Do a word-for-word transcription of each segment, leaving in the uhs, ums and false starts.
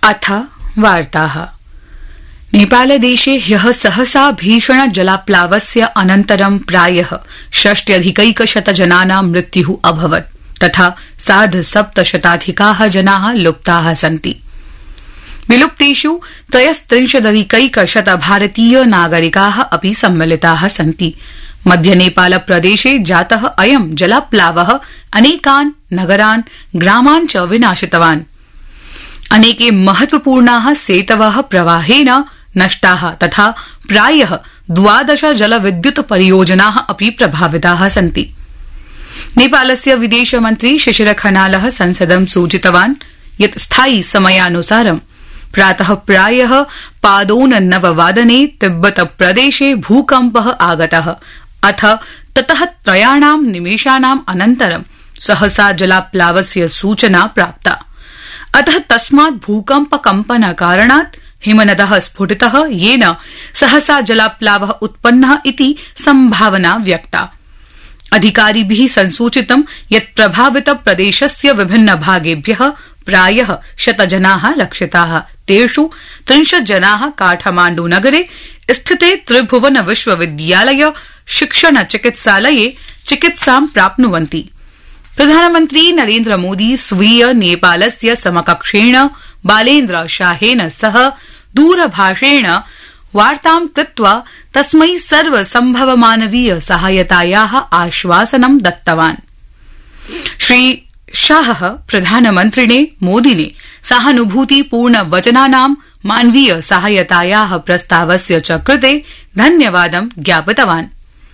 अथ वार्ताः। नेपालदेशे ह्यः सहसा भीषण जलाप्लावस्य अनन्तरं प्रायः षष्ट्यधिकैकशत जनानां मृत्युः अभवत् तथा सार्धसप्तशताधिकाः जनाः लुप्ताः सन्ति। विलुप्तेषु त्रयस्त्रिंशदधिकैकशत भारतीय नागरिकाः अपि सम्मिलिताः सन्ति। मध्य नेपाल प्रदेशे जातः अयं जलाप्लावः अनेकान् नगरान् ग्रामान् च विनाशितवान्। अनेके महत्वपूर्णाः सेतवः प्रवाहेन नष्टाः तथा प्रायः द्वादश जलविद्युत परियोजनाः अपि प्रभाविताः सन्ति। नेपालस्य विदेशमन्त्री शिशिर खनालः संसदं सूचितवान् यत् स्थायि समयानुसारं प्रातः प्रायः पादोन नववादने तिब्बत प्रदेशे भूकम्पः आगतः अथ ततः त्रयाणां निमेषाणाम् अनन्तरं सहसा जलाप्लावस्य सूचना प्राप्ता। अतः तस्मात् भूकम्प कम्पन कारणात् हिमनदः स्फुटितः येन सहसा जलाप्लावः उत्पन्नः इति संभावना व्यक्ता। अधिकारिभिः संसूचितं यत् प्रभावित प्रदेशस्य विभिन्न भागेभ्यः प्रायः शतजनाः रक्षिताः। तेषु त्रिंशत् जनाः काठमाण्डू नगरे स्थिते त्रिभुवन विश्वविद्यालय शिक्षण चिकित्सालये चिकित्सां प्राप्नुवन्ति। प्रधानमन्त्री नरेन्द्र मोदी स्वीय नेपालस्य समकक्षेण बालेन्द्र शाहेन सह दूरभाषेण वार्तां कृत्वा तस्मै सर्वसम्भव मानवीय सहायतायाः आश्वासनं दत्तवान्। श्री शाहः प्रधानमन्त्रिणे मोदिने सहानुभूतिपूर्ण वचनानां मानवीय सहायतायाः प्रस्तावस्य च कृते धन्यवादं ज्ञापितवान्।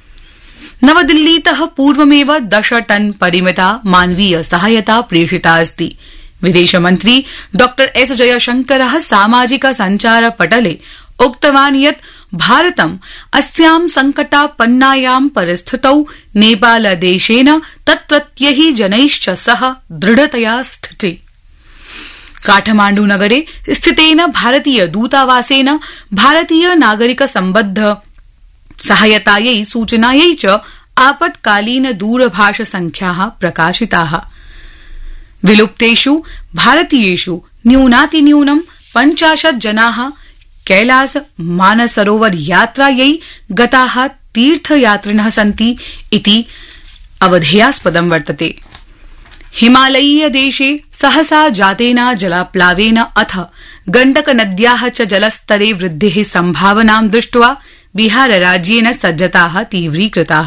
नवदिल्लीतः पूर्वमेव दश टन परिमिता मानवीय सहायता प्रेषिता अस्ति। विदेशमन्त्री डॉ एस जयशंकरः सामाजिक सञ्चार पटले उक्तवान् यत् भारतम् अस्यां संकटापन्नायां परिस्थितौ नेपालदेशेन तत्रत्यैः जनैश्च सह दृढतया स्थिते। काठमाण्डू नगरे स्थितेन भारतीय दूतावासेन भारतीय नागरिक सम्बद्ध सहायतायै सूचनायै च आपत्कालीन दूरभाष संख्याः प्रकाशिताः। विलुप्तेषु भारतीयेषु न्यूनातिन्यूनं पञ्चाशत् जनाः कैलास मानसरोवर यात्रायै गताः तीर्थयात्रिणः सन्ति इति अवधेयास्पदं वर्तते। हिमालयीय देशे सहसा जातेन जलाप्लावेन अथ गण्डक नद्याः च जलस्तरे वृद्धेः सम्भावनां दृष्ट्वा बिहार राज्येन सज्जताः तीव्रीकृताः।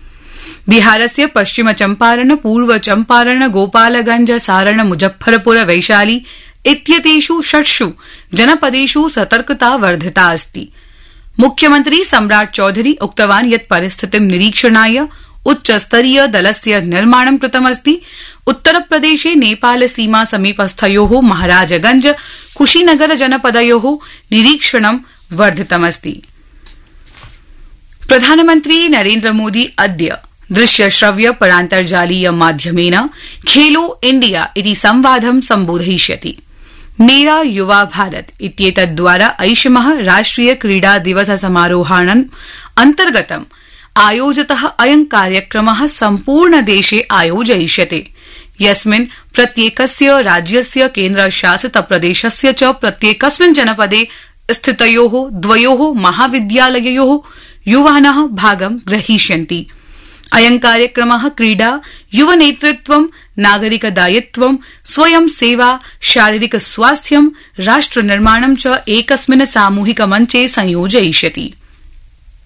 बिहारस्य पश्चिम चम्पारण पूर्व चम्पारण गोपालगंज सारण मुजफ्फरपुर वैशाली इत्येतेषु षट्सु जनपदेषु सतर्कता वर्धिता अस्ति। मुख्यमन्त्री सम्राट चौधरी उक्तवान् यत् परिस्थितिं निरीक्षणाय उच्चस्तरीय दलस्य निर्माणं कृतमस्ति। उत्तरप्रदेशे नेपाल सीमा समीपस्थयोः महाराजगंज कुशीनगर जनपदयोः निरीक्षणं वर्धितमस्ति। प्रधानमन्त्री नरेन्द्र मोदी अद्य दृश्य श्रव्य परान्तर्जालीय माध्यमेन खेलो इंडिया इति संवादं सम्बोधयिष्यति। मेरा युवा भारत इत्येतद्वारा ऐषमः राष्ट्रिय क्रीडा दिवस समारोहाणाम् अन्तर्गतम् आयोजितः अयं कार्यक्रमः सम्पूर्ण देशे आयोजयिष्यते, यस्मिन् प्रत्येकस्य राज्यस्य केन्द्रशासित प्रदेशस्य च प्रत्येकस्मिन् जनपदे स्थितयोः द्वयोः महाविद्यालययोः युवानः भागं ग्रहीष्यन्ति। अयं कार्यक्रमः क्रीडा, युवनेतृत्वं, नागरिकदायित्वं, स्वयं सेवा, शारीरिक स्वास्थ्यं, राष्ट्रनिर्माणं च एकस्मिन् सामूहिक मञ्चे संयोजयिष्यति।